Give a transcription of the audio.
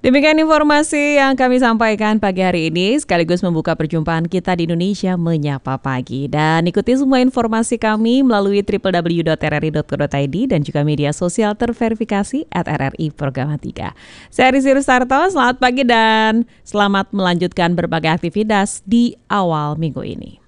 Demikian informasi yang kami sampaikan pagi hari ini, sekaligus membuka perjumpaan kita di Indonesia Menyapa Pagi. Dan ikuti semua informasi kami melalui www.rri.co.id dan juga media sosial terverifikasi @RRI Programa 3. Saya Rizky Rustarto, selamat pagi dan selamat melanjutkan berbagai aktivitas di awal minggu ini.